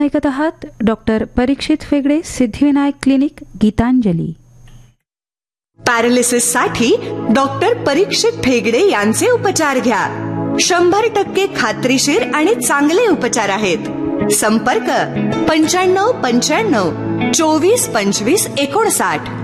ऐकत आहात डॉक्टर परीक्षित Phegde, Siddhivinayak clinic, Gitanjali. Paralysis साठी डॉक्टर परीक्षित फेगडे यांचे उपचार घ्या. 100% खात्रीशीर आणि चांगले उपचार आहेत. संपर्क 95 95 24 25 59.